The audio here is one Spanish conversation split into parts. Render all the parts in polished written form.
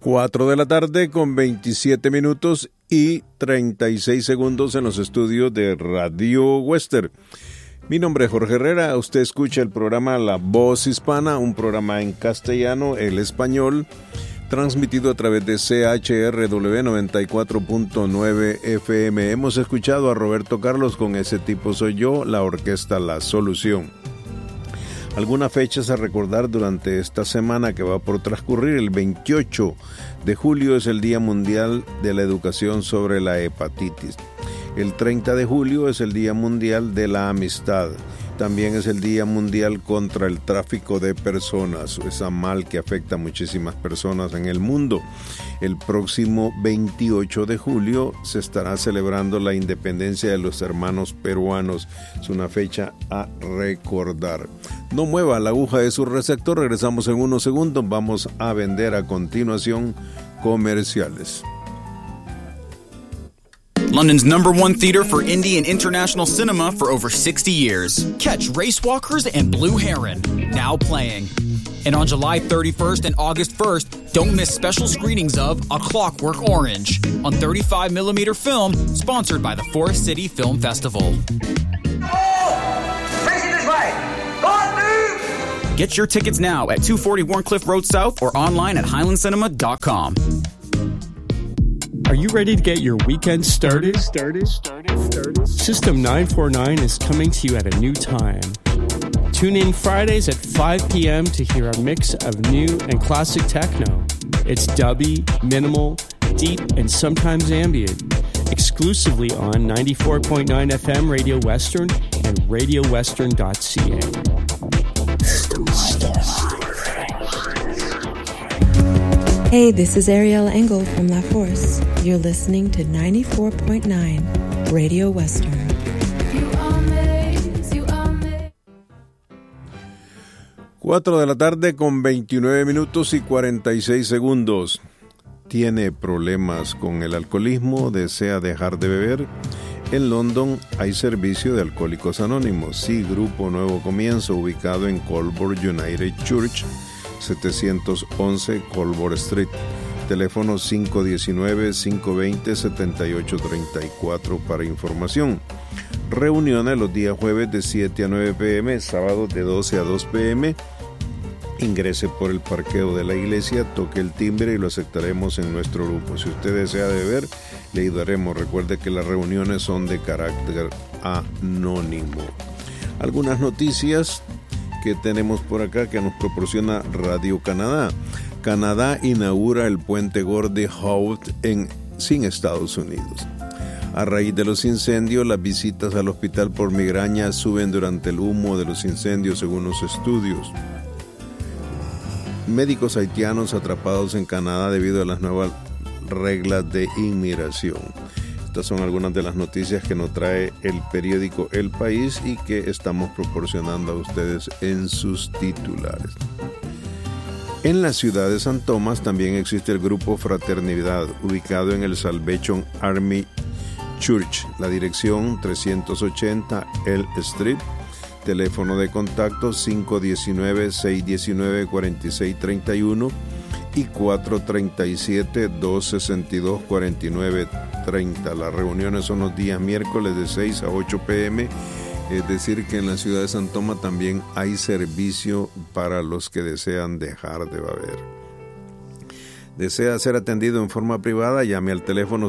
4 de la tarde con 27 minutos y 36 segundos en los estudios de Radio Western. Mi nombre es Jorge Herrera, usted escucha el programa La Voz Hispana, un programa en castellano, el español, transmitido a través de CHRW 94.9 FM. Hemos escuchado a Roberto Carlos con Ese tipo soy yo, la orquesta La Solución. Algunas fechas a recordar durante esta semana que va por transcurrir. El 28 de julio es el Día Mundial de la Educación sobre la Hepatitis. El 30 de julio es el Día Mundial de la Amistad. También es el Día Mundial contra el tráfico de personas, ese mal que afecta a muchísimas personas en el mundo. El próximo 28 de julio se estará celebrando la independencia de los hermanos peruanos. Es una fecha a recordar. No mueva la aguja de su receptor, regresamos en unos segundos. Vamos a vender a continuación comerciales. London's #1 theater for indie and international cinema for over 60 years. Catch Racewalkers and Blue Heron, now playing. And on July 31st and August 1st, don't miss special screenings of A Clockwork Orange on 35mm film, sponsored by the Forest City Film Festival. Facing this way! God move! Get your tickets now at 240 Warncliffe Road South or online at highlandcinema.com. Are you ready to get your weekend started? System 949 is coming to you at a new time. Tune in Fridays at 5 p.m. to hear a mix of new and classic techno. It's dubby, minimal, deep, and sometimes ambient. Exclusively on 94.9 FM Radio Western and radiowestern.ca. Hey, this is Ariel Engel from La Force. You're listening to 94.9 Radio Western. 4 de la tarde con 29 minutos y 46 segundos. ¿Tiene problemas con el alcoholismo? ¿Desea dejar de beber? En London hay servicio de Alcohólicos Anónimos. Sí, Grupo Nuevo Comienzo, ubicado en Colborne United Church, 711 Colborne Street. Teléfono 519-520-7834 para información. Reuniones los días jueves de 7 a 9 p.m., sábados de 12 a 2 p.m. Ingrese por el parqueo de la iglesia, toque el timbre y lo aceptaremos en nuestro grupo. Si usted desea beber, le ayudaremos. Recuerde que las reuniones son de carácter anónimo. Algunas noticias que tenemos por acá que nos proporciona Radio Canadá. Canadá inaugura el puente Gordie Howe sin Estados Unidos. A raíz de los incendios, las visitas al hospital por migraña suben durante el humo de los incendios, según los estudios. Médicos haitianos atrapados en Canadá debido a las nuevas reglas de inmigración. Estas son algunas de las noticias que nos trae el periódico El País y que estamos proporcionando a ustedes en sus titulares. En la ciudad de San Tomás también existe el grupo Fraternidad, ubicado en el Salvation Army Church. La dirección 380 L Street. Teléfono de contacto 519-619-4631 y 437-262-4930. Las reuniones son los días miércoles de 6 a 8 p.m., es decir que en la ciudad de San Tomás también hay servicio para los que desean dejar de beber. ¿Desea ser atendido en forma privada? Llame al teléfono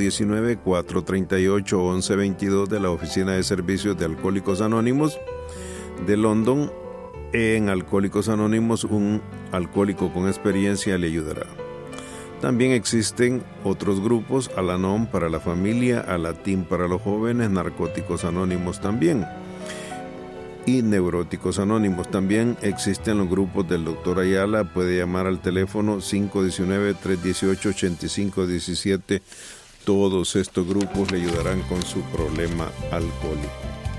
519-438-1122 de la Oficina de Servicios de Alcohólicos Anónimos de London. En Alcohólicos Anónimos, un alcohólico con experiencia le ayudará. También existen otros grupos: Al-Anon para la familia, Alatín para los jóvenes, Narcóticos Anónimos también, y Neuróticos Anónimos. También existen los grupos del Dr. Ayala. Puede llamar al teléfono 519-318-8517. Todos estos grupos le ayudarán con su problema alcohólico.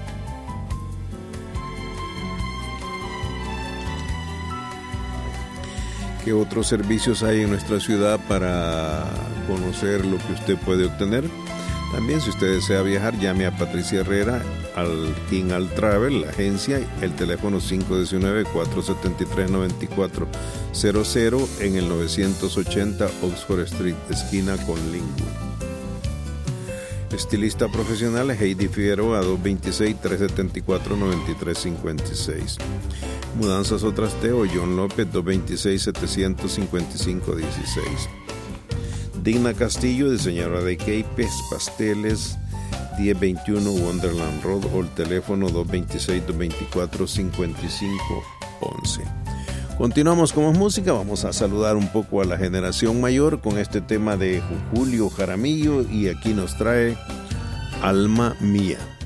¿Qué otros servicios hay en nuestra ciudad para conocer lo que usted puede obtener? También, si usted desea viajar, llame a Patricia Herrera King Al Travel, la agencia, el teléfono 519-473-9400 en el 980 Oxford Street, esquina con Linwood. Estilista profesional Heidi Figueroa, 226-374-9356. Mudanzas o trasteo John López, 226-755-16. Digna Castillo, diseñadora de capes, pasteles, 1021 Wonderland Road, o el teléfono 226-224-5511. Continuamos con más música. Vamos a saludar un poco a la generación mayor con este tema de Julio Jaramillo, y aquí nos trae Alma Mía.